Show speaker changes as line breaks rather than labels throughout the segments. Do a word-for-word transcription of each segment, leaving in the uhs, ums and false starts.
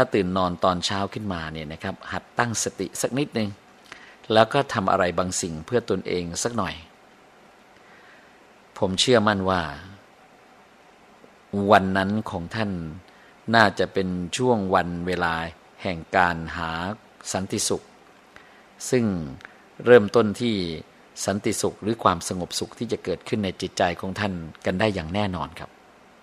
าตื่นนอนตอนเช้าขึ้นมาเนี่ยนะครับหัดตั้งสติสักนิดนึงแล้วก็ทำอะไรบางสิ่งเพื่อตนเองสักหน่อยผมเชื่อมั่นว่าวันนั้นของท่านน่าจะเป็นช่วงวันเวลาแห่งการหาสันติสุขซึ่งเริ่มต้นที่สันติสุขหรือความสงบสุขที่จะเกิดขึ้นในจิตใจของท่านกันได้อย่างแน่นอนครับ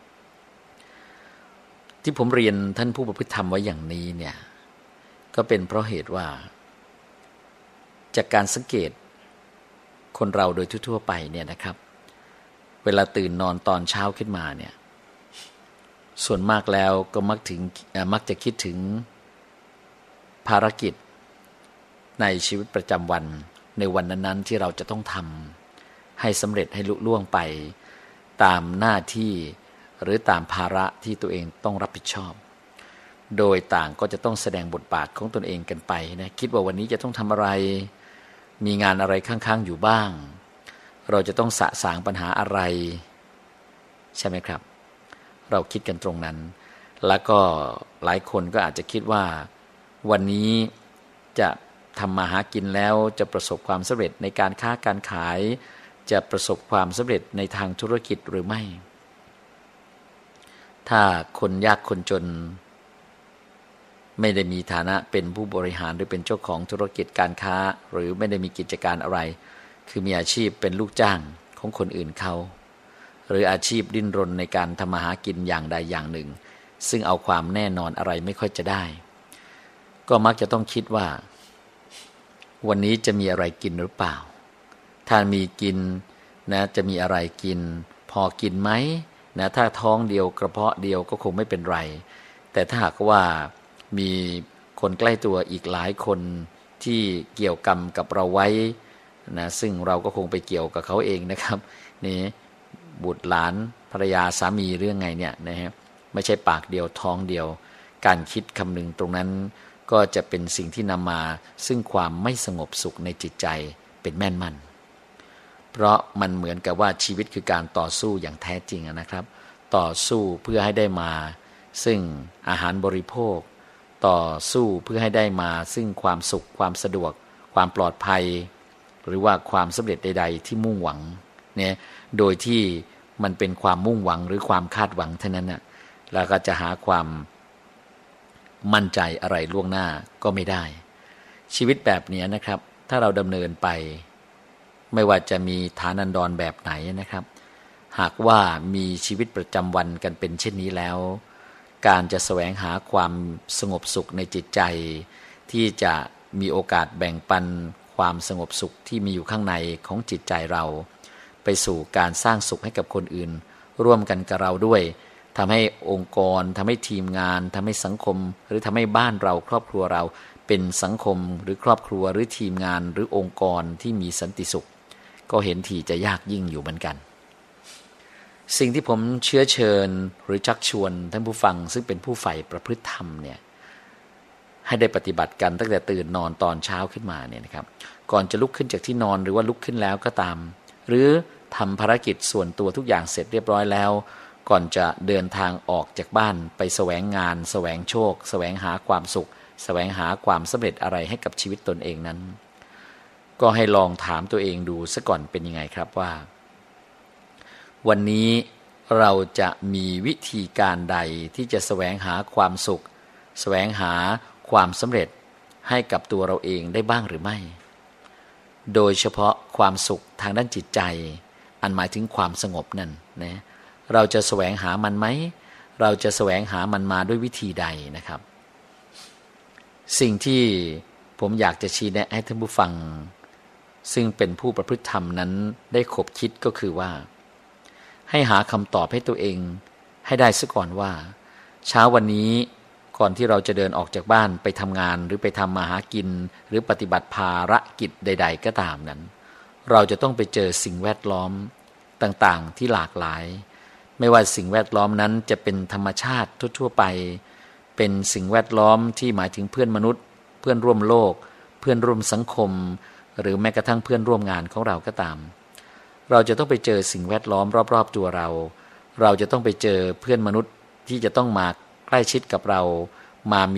ที่ผมเรียนท่านผู้ประพฤติธรรมไว้อย่างนี้เนี่ยก็เป็นเพราะเหตุว่าจากการสังเกตคนเราโดยทั่วๆไปเนี่ยนะครับเวลาตื่นนอนตอนเช้าขึ้นมาเนี่ยส่วนมากแล้วก็มักถึงมักจะคิดถึงภารกิจในชีวิตประจำวันในวันนั้นๆที่เราจะต้องทำให้สำเร็จให้ลุล่วงไปตามหน้าที่หรือตามภาระที่ตัวเองต้องรับผิดชอบโดยต่างก็จะต้องแสดงบทบาทของตนเองกันไปนะคิดว่าวันนี้จะต้องทำอะไรมีงานอะไรค้างๆอยู่บ้างเราจะต้องสะสางปัญหาอะไรใช่ไหมครับเราคิดกันตรงนั้นแล้วก็หลายคนก็อาจจะคิดว่าวันนี้จะทำมาหากินแล้วจะประสบความสำเร็จในการค้าการขายจะประสบความสำเร็จในทางธุรกิจหรือไม่ถ้าคนยากคนจนไม่ได้มีฐานะเป็นผู้บริหารหรือเป็นเจ้าของธุรกิจการค้าหรือไม่ได้มีกิจการอะไรคือมีอาชีพเป็นลูกจ้างของคนอื่นเขาหรืออาชีพดิ้นรนในการทำมาหากินอย่างใดอย่างหนึ่งซึ่งเอาความแน่นอนอะไรไม่ค่อยจะได้ก็มักจะต้องคิดว่าวันนี้จะมีอะไรกินหรือเปล่าถ้ามีกินนะจะมีอะไรกินพอกินไหมนะถ้าท้องเดียวกระเพาะเดียวก็คงไม่เป็นไรแต่ถ้าหากว่ามีคนใกล้ตัวอีกหลายคนที่เกี่ยวกรรมกับเราไว้นะซึ่งเราก็คงไปเกี่ยวกับเขาเองนะครับนี่บุตรหลานภรรยาสามีเรื่องไงเนี่ยนะฮะไม่ใช่ปากเดียวท้องเดียวการคิดคำนึงตรงนั้นก็จะเป็นสิ่งที่นำมาซึ่งความไม่สงบสุขในจิตใจเป็นแม่นมั่นเพราะมันเหมือนกับว่าชีวิตคือการต่อสู้อย่างแท้จริงนะครับต่อสู้เพื่อให้ได้มาซึ่งอาหารบริโภคต่อสู้เพื่อให้ได้มาซึ่งความสุขความสะดวกความปลอดภัยหรือว่าความสำเร็จใดๆที่มุ่งหวังเนี่ยโดยที่มันเป็นความมุ่งหวังหรือความคาดหวังเท่านั้นน่ะแล้วก็จะหาความมั่นใจอะไรล่วงหน้าก็ไม่ได้ชีวิตแบบนี้นะครับถ้าเราดำเนินไปไม่ว่าจะมีฐานันดรแบบไหนนะครับหากว่ามีชีวิตประจำวันกันเป็นเช่นนี้แล้วการจะแสวงหาความสงบสุขในจิตใจที่จะมีโอกาสแบ่งปันความสงบสุขที่มีอยู่ข้างในของจิตใจเราไปสู่การสร้างสุขให้กับคนอื่นร่วมกันกับเราด้วยทำให้องค์กรทำให้ทีมงานทำให้สังคมหรือทำให้บ้านเราครอบครัวเราเป็นสังคมหรือครอบครัวหรือทีมงานหรือองค์กรที่มีสันติสุขก็เห็นทีจะยากยิ่งอยู่เหมือนกันสิ่งที่ผมเชื้อเชิญหรือชักชวนท่านผู้ฟังซึ่งเป็นผู้ใฝ่ประพฤติธรรมเนี่ยให้ได้ปฏิบัติกันตั้งแต่ตื่นนอนตอนเช้าขึ้นมาเนี่ยนะครับก่อนจะลุกขึ้นจากที่นอนหรือว่าลุกขึ้นแล้วก็ตามหรือทำภารกิจส่วนตัวทุกอย่างเสร็จเรียบร้อยแล้วก่อนจะเดินทางออกจากบ้านไปแสวงงานแสวงโชคแสวงหาความสุขแสวงหาความสำเร็จอะไรให้กับชีวิตตนเองนั้นก็ให้ลองถามตัวเองดูซะก่อนเป็นยังไงครับว่าวันนี้เราจะมีวิธีการใดที่จะแสวงหาความสุขแสวงหาความสำเร็จให้กับตัวเราเองได้บ้างหรือไม่โดยเฉพาะความสุขทางด้านจิตใจอันหมายถึงความสงบนั่นนะเราจะแสวงหามันไหมเราจะแสวงหามันมาด้วยวิธีใดนะครับสิ่งที่ผมอยากจะชี้แนะให้ท่านผู้ฟังซึ่งเป็นผู้ประพฤติธรรมนั้นได้ขบคิดก็คือว่าให้หาคำตอบให้ตัวเองให้ได้ซะก่อนว่าเช้าวันนี้ก่อนที่เราจะเดินออกจากบ้านไปทำงานหรือไปทำมาหากินหรือปฏิบัติภารกิจใดๆก็ตามนั้นเราจะต้องไปเจอสิ่งแวดล้อมต่างๆที่หลากหลายไม่ว่าสิ่งแวดล้อมนั้นจะเป็นธรรมชาติทั่วๆไปเป็นสิ่งแวดล้อมที่หมายถึงเพื่อนมนุษย์เพื่อนร่วมโลกเพื่อนร่วมสังคมหรือแม้กระทั่งเพื่อนร่วมงานของเราก็ตามเราจะต้องไปเจอสิ่งแวดล้อมรอบๆตัวเราเราจะต้องไปเจอเพื่อนมนุษย์ที่จะต้องมาใกล้ชิดกับเรามา